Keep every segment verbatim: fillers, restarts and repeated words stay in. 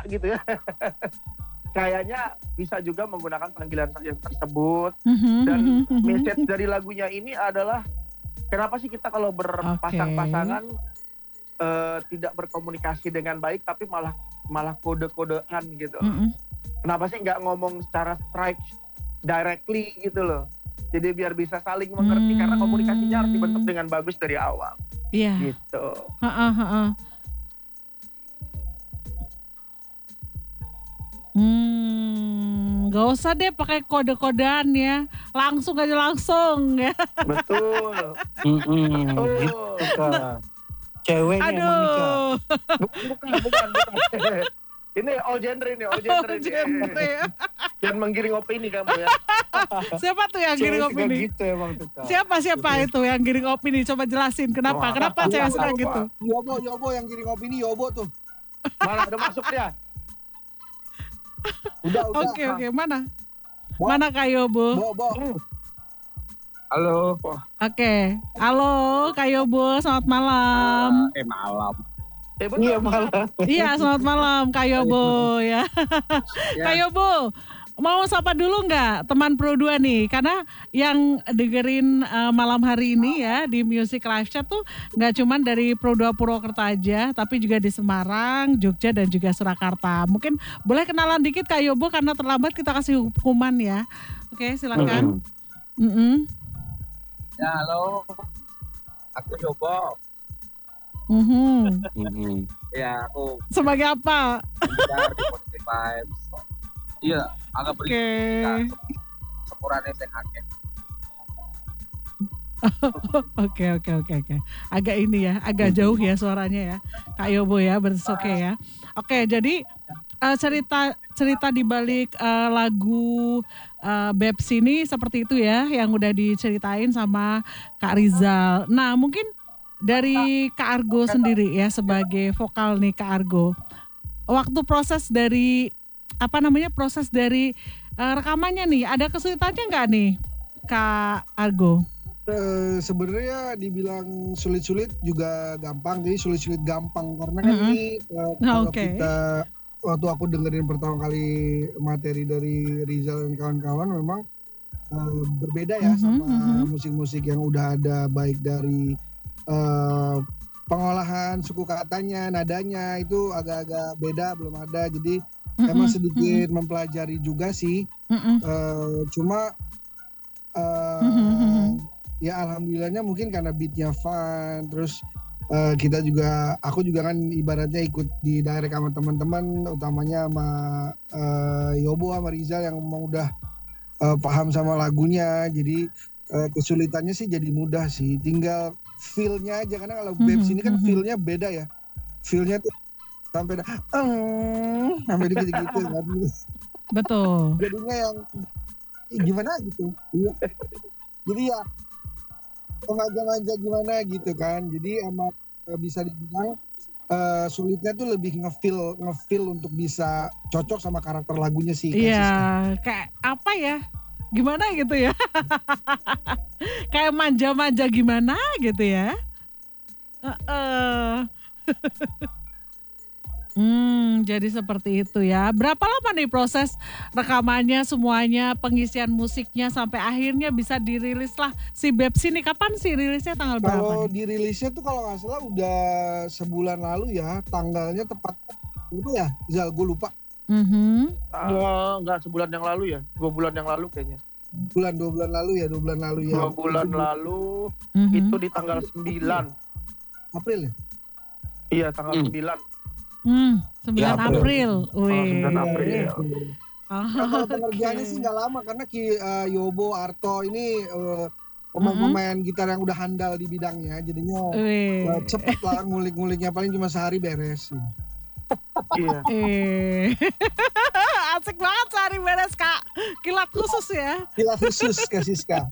gitu ya. Kayaknya bisa juga menggunakan panggilan sayang tersebut. Mhm, Dan mhm, mhm. message dari lagunya ini adalah kenapa sih kita kalau berpasang-pasangan uh, tidak berkomunikasi dengan baik tapi malah malah kode-kodean gitu. Mhm. Kenapa sih nggak ngomong secara straight directly gitu loh. Jadi biar bisa saling mengerti Hmm. karena komunikasinya harus dibentuk dengan bagus dari awal. Iya. Gitu. Heeh, heeh. Hmm, gak usah deh pakai kode-kodean ya, langsung aja langsung ya. Betul. Mm-mm, Betul. gitu Kak. Ceweknya emang nih Kak. Aduh, Bukan, bukan, bukan. Ini all gender ini, all gender oh, ini. genre ya. Jangan menggiring opini kamu ya. Siapa tuh yang giring Cewek suka opini? gitu emang tuh Kak. Siapa siapa itu yang giring opini? Coba jelasin kenapa? Wah, Kenapa apa- cewek apa- suka apa- gitu? Yobo, Yobo yang giring opini Yobo tuh. Mana udah masuk dia? Udah, udah. Oke oke, mana? Bo. Mana Kak Yobo? Bo, Bo. Halo. Oke, halo Kak Yobo, selamat malam. Eh malam. Eh betul. Iya malah. Iya, selamat malam Kak Yobo ya. Ya. Kak Yobo, mau sapa dulu nggak teman Pro dua nih? Karena yang dengerin uh, malam hari ini ya di Music Live Chat tuh nggak cuman dari Pro dua Purwokerto aja, tapi juga di Semarang, Jogja dan juga Surakarta. Mungkin boleh kenalan dikit Kak Yobo karena terlambat kita kasih hukuman ya. Oke, silakan. Mm-mm. Mm-mm. Ya halo. Aku Yobo. Mhm. Mm-mm. Ya aku Sebagai apa? belajar di Positive Vibes. Iya, agak Oke. berisik. Sepurane sing akeh. Oke oke oke oke. Agak ini ya, agak jauh ya suaranya ya. Kak Yobo ya, berarti oke ya. Oke, jadi eh, cerita cerita di balik eh, lagu eh, Babs ini seperti itu ya yang udah diceritain sama Kak Rizal. Nah, mungkin dari Kak Argo sendiri ya sebagai vokal nih Kak Argo. Waktu proses dari apa namanya? Proses dari eh, rekamannya nih, ada kesulitannya nggak nih Kak Argo? Eh, sebenarnya dibilang sulit-sulit juga gampang, jadi sulit-sulit gampang karena kan Mm-mm. ini eh, kalau Oke. kita waktu aku dengerin pertama kali materi dari Rizal dan kawan-kawan memang eh, berbeda ya Mhm, sama mhm. musik-musik yang udah ada baik dari eh, pengolahan suku katanya, nadanya itu agak-agak beda belum ada, jadi emang sedikit mempelajari juga sih. Mm-mm. Eh, cuma eh, Mhm. ya alhamdulillahnya mungkin karena beatnya fun, terus eh, kita juga aku juga kan ibaratnya ikut di direct sama teman-teman, utamanya sama eh, Yobo sama Rizal yang memang udah eh, paham sama lagunya, jadi eh, kesulitannya sih jadi mudah sih, tinggal feel-nya aja karena kalau Babs ini kan Mhm. feel-nya beda ya, feel-nya tuh sampai dah, "Eng," sampai gitu-gitu kan. Betul. Jadinya yang eh, gimana gitu. Iya. Jadi ya manja-manja gimana gitu kan. Jadi emang eh, bisa dibilang eh, sulitnya tuh lebih ngefeel ngefeel untuk bisa cocok sama karakter lagunya sih. Kak Iya, Siska. kayak apa ya? Gimana gitu ya? Kayak manja-manja gimana gitu ya? Heeh. Hmm, jadi seperti itu ya. Berapa lama nih proses rekamannya semuanya, pengisian musiknya sampai akhirnya bisa dirilis lah si Babs ini? Kapan sih rilisnya, tanggal berapa Kalau nih? dirilisnya tuh kalau nggak salah udah sebulan lalu ya, tanggalnya tepat itu ya, Zal, gue lupa. Mhm. Oh, enggak sebulan yang lalu ya, dua bulan yang lalu kayaknya. Bulan dua bulan lalu ya, dua bulan lalu ya. Dua bulan Itu lalu Mhm. itu di tanggal sembilan. April ya. Iya, tanggal Hmm. sembilan. Hmm, sembilan Ya, April. April. Wih. sembilan April. Ah, Nah, kalau pengerjaannya oke. sih nggak lama karena Ki eh, Yobo, Arto ini eh, pemain-pemain gitar yang udah handal di bidangnya, jadinya Wih. eh, cepet lah ngulik-nguliknya, paling cuma sehari beres. Iya. Eh, asik banget sehari beres Kak. Kilat khusus ya. Gila khusus Kak Siska.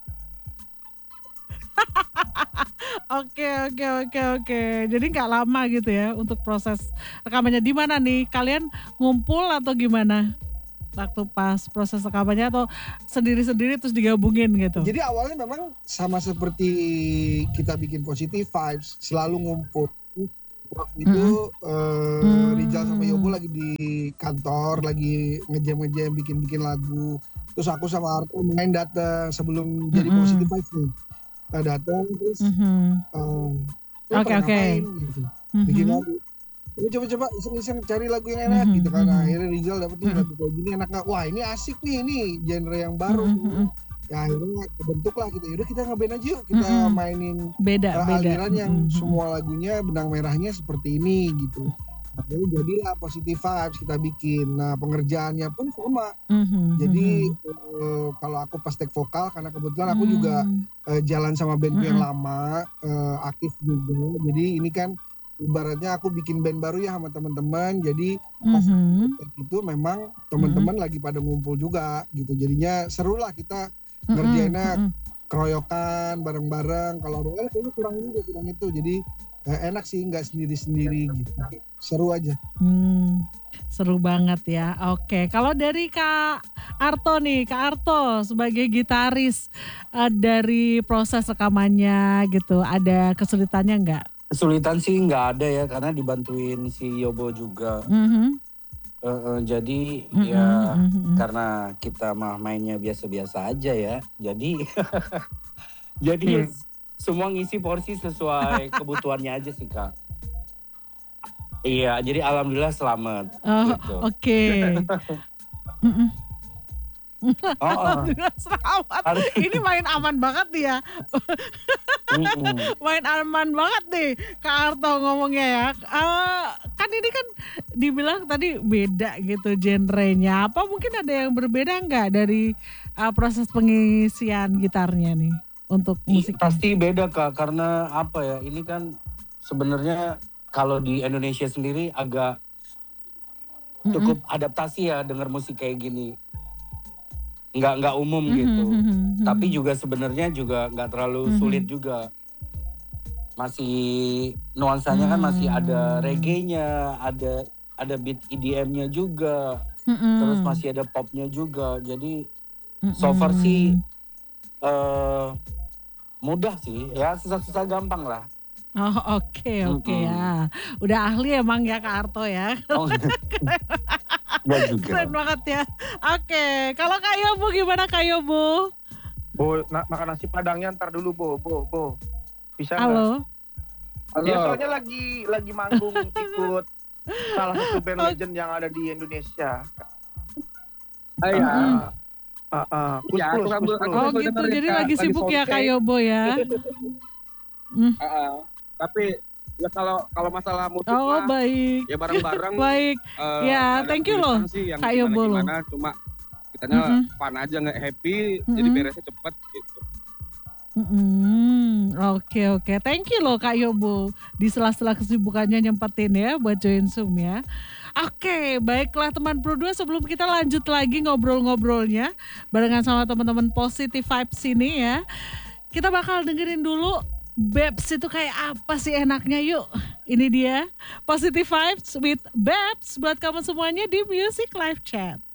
Oke oke oke oke. Jadi nggak lama gitu ya untuk proses rekamannya. Di mana nih? Kalian ngumpul atau gimana? Waktu pas proses rekamannya atau sendiri-sendiri terus digabungin gitu? Jadi awalnya memang sama seperti kita bikin Positive Vibes, selalu ngumpul. Waktu itu eh, Hmm. Rizal sama Yobo lagi di kantor, lagi ngejam-ngejam bikin-bikin lagu. Terus aku sama Arto main datang sebelum jadi Mm-mm. Positive Vibes nih. Nah, datang terus Mhm. eh, "Lu Oke, pada oke. ngapain?" gitu. Bikin Mhm. lagu. "Coba coba-coba iseng-iseng cari lagu yang enak," Mhm, gitu kan. Nah, mhm. akhirnya Rizal dapet nih Mhm. lagu kayak gini enak nggak? Wah, ini asik nih, ini genre yang baru. Mhm, mhm. Ya akhirnya kebentuk lah kita. Yaudah kita ngeband aja yuk, kita Mhm. mainin Beda, uh, beda. aliran yang Mhm, mhm. semua lagunya benang merahnya seperti ini gitu. Makanya jadilah Positive Vibes kita bikin. Nah pengerjaannya pun sama. Mhm, Jadi mhm. uh, kalau aku pas take vokal karena kebetulan aku juga Hmm. uh, jalan sama bandku yang Mm-mm. lama, uh, aktif juga. Jadi ini kan ibaratnya aku bikin band baru ya sama teman-teman. Jadi pas Mhm. itu memang teman-teman lagi pada ngumpul juga gitu. Jadinya seru lah kita ngerjainnya Mhm, mhm. keroyokan bareng-bareng. Kalau ada eh, kayaknya kurang ini kurang itu, jadi eh, enak sih nggak sendiri-sendiri gitu, seru aja. Hmm, seru banget ya. Oke, kalau dari Kak Arto nih, Kak Arto sebagai gitaris eh, dari proses rekamannya gitu, ada kesulitannya nggak? Kesulitan sih nggak ada ya karena dibantuin si Yobo juga. Mhm, Eh, eh, jadi mhm, ya mhm, mhm. karena kita mah mainnya biasa-biasa aja ya. Jadi jadi Hmm. semua ngisi porsi sesuai kebutuhannya aja sih Kak. Iya, jadi alhamdulillah selamat. Oh, Gitu. oke. Mhm. Oh, oh. Alhamdulillah selamat. Harus- Ini main aman banget nih ya. Mm-mm. Main aman banget nih Kak Arto ngomongnya ya. Eh, kan ini kan dibilang tadi beda gitu genrenya. Apa mungkin ada yang berbeda nggak dari eh, proses pengisian gitarnya nih untuk I- musik? Pasti beda Kak karena apa ya? Ini kan sebenarnya kalau di Indonesia sendiri agak cukup adaptasi ya dengar musik kayak gini. Nggak nggak umum gitu. Tapi juga sebenarnya juga nggak terlalu Mhm. sulit juga. Masih nuansanya kan masih ada Hmm. reggae-nya, ada ada beat E D M-nya juga, Mm-mm. terus masih ada popnya juga. Jadi so far Mm-mm. sih eh mudah sih, ya susah-susah gampang lah. Oh, oke oke Mm-mm. ya. Udah ahli emang ya Kak Arto ya. Oh, nggak juga. Keren banget ya. Oke, kalau Kak Yobo gimana Kak Yobo? Bo, na- makan nasi padangnya ntar dulu Bo, Bo, Bo. Bisa nggak? Halo. Halo. Dia soalnya lagi lagi manggung ikut salah satu band Oh. legend yang ada di Indonesia. Ah, ya. Mm. Ah, ah, Kus Ya, Plus, aku kan Kus belum- Plus. aku Oh Boleh gitu, dengerin, jadi Kak. lagi Lagi sibuk ya soundcheck. Kak Yobo ya. Ah, ah. Tapi ya kalau kalau masalah musik Oh mah baik, ya bareng-bareng. baik. eh, Ya, ada thank you loh, tulisan sih yang Kak Yobo loh. gimana, cuma kitanya Mm-mm. fun aja nggak happy, jadi Mm-mm. beresnya cepet gitu. Mm-mm. Oke oke, thank you loh Kak Yobo di sela-sela kesibukannya nyempetin ya buat join Zoom ya. Oke, baiklah teman Pro dua, sebelum kita lanjut lagi ngobrol-ngobrolnya barengan sama teman-teman Positive Vibes ini ya. Kita bakal dengerin dulu Babes itu kayak apa sih enaknya, yuk. Ini dia Positive Vibes with Babes buat kamu semuanya di Music Live Chat.